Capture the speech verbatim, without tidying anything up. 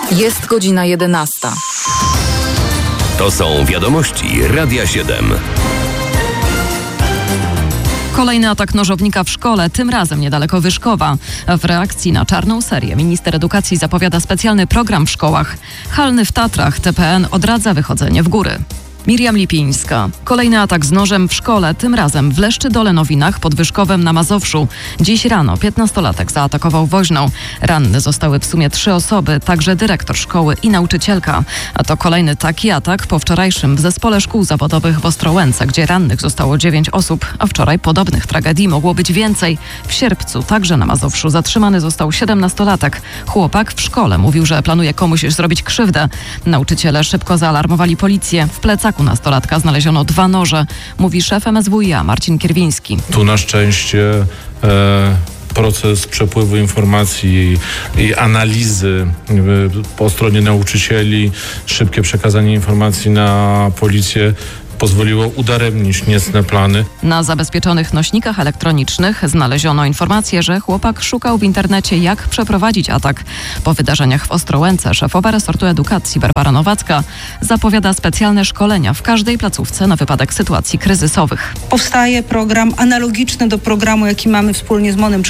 Jest godzina jedenasta. To są wiadomości Radia siedem. Kolejny atak nożownika w szkole, tym razem niedaleko Wyszkowa. W reakcji na czarną serię minister edukacji zapowiada specjalny program w szkołach. Halny w Tatrach, T P N odradza wychodzenie w góry. Miriam Lipińska. Kolejny atak z nożem w szkole, tym razem w Leszczydole Nowinach pod Wyszkowem na Mazowszu. Dziś rano piętnastolatek zaatakował woźną. Ranne zostały w sumie trzy osoby, także dyrektor szkoły i nauczycielka. A to kolejny taki atak po wczorajszym w Zespole Szkół Zawodowych w Ostrołęce, gdzie rannych zostało dziewięć osób, a wczoraj podobnych tragedii mogło być więcej. W Sierpcu także na Mazowszu zatrzymany został siedemnastolatek. Chłopak w szkole mówił, że planuje komuś zrobić krzywdę. Nauczyciele szybko zaalarmowali policję. W plecaku nastolatka znaleziono dwa noże, mówi szef M S W i A Marcin Kierwiński. Tu na szczęście e, proces przepływu informacji i, i analizy e, po stronie nauczycieli, szybkie przekazanie informacji na policję pozwoliło udaremnić niecne plany. Na zabezpieczonych nośnikach elektronicznych znaleziono informację, że chłopak szukał w internecie, jak przeprowadzić atak. Po wydarzeniach w Ostrołęce szefowa resortu edukacji Barbara Nowacka zapowiada specjalne szkolenia w każdej placówce na wypadek sytuacji kryzysowych. Powstaje program analogiczny do programu, jaki mamy wspólnie z MON-em